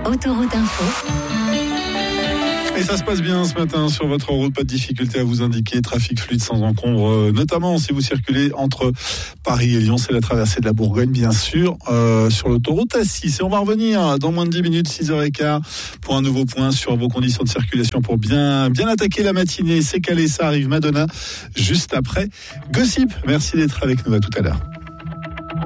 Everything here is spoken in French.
Autoroute Info. Et ça se passe bien ce matin sur votre route, pas de difficulté à vous indiquer, trafic fluide sans encombre, notamment si vous circulez entre Paris et Lyon, c'est la traversée de la Bourgogne bien sûr, sur l'autoroute A6. Et on va revenir dans moins de 10 minutes, 6h15, pour un nouveau point sur vos conditions de circulation pour bien attaquer la matinée. C'est calé, ça arrive, Madonna, juste après Gossip. Merci d'être avec nous, à tout à l'heure.